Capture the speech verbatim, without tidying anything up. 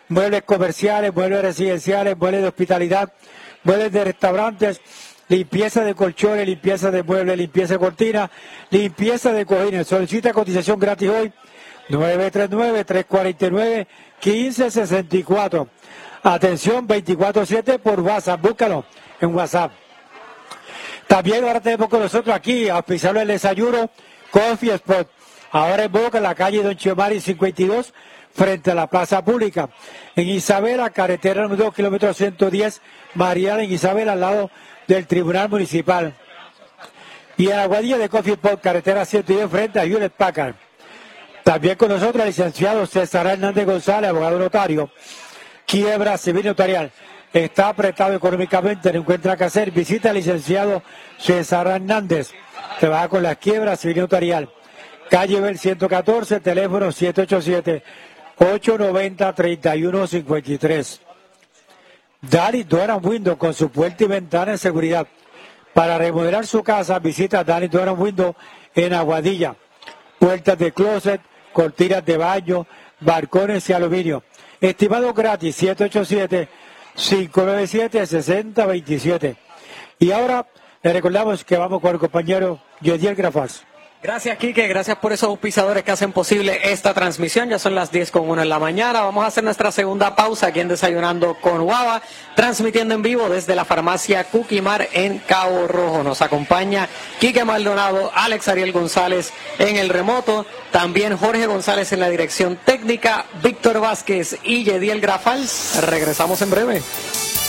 muebles comerciales, muebles residenciales, muebles de hospitalidad, muebles de restaurantes, limpieza de colchones, limpieza de muebles, limpieza de cortinas, limpieza de cojines. Solicita cotización gratis hoy, nueve tres nueve, tres cuatro nueve, uno cinco seis cuatro. Atención, veinticuatro siete por WhatsApp, búscalo en WhatsApp. También ahora tenemos con nosotros aquí, auspiciarlo el desayuno, Coffee Spot. Ahora en Boca, en la calle Don Chiomari cincuenta y dos, frente a la plaza pública. En Isabela, carretera número dos, kilómetro ciento diez, Mariana en Isabela, al lado del Tribunal Municipal. Y en Aguadilla de Coffee Spot, carretera ciento diez, frente a Hewlett Packard. También con nosotros el licenciado César Hernández González, abogado notario. Quiebra civil notarial. Está apretado económicamente, no encuentra qué hacer. Visita al licenciado César Hernández. Trabaja con la quiebra civil notarial. Calle Bel ciento catorce, teléfono siete ocho siete, ocho nueve cero, tres uno cinco tres. Danny Doran Window con su puerta y ventana de seguridad. Para remodelar su casa, visita Danny Doran Window en Aguadilla. Puertas de closet, cortinas de baño, balcones y aluminio. Estimado gratis, siete ocho siete, cinco nueve siete, seis cero dos siete. Y ahora le recordamos que vamos con el compañero Yediel Grafals. Gracias, Quique, gracias por esos auspiciadores que hacen posible esta transmisión. Ya son las diez con uno en la mañana. Vamos a hacer nuestra segunda pausa aquí en Desayunando con Guava, transmitiendo en vivo desde la farmacia Cuquimar en Cabo Rojo. Nos acompaña Quique Maldonado, Alex Ariel González en el remoto, también Jorge González en la dirección técnica, Víctor Vázquez y Yediel Grafals. Regresamos en breve.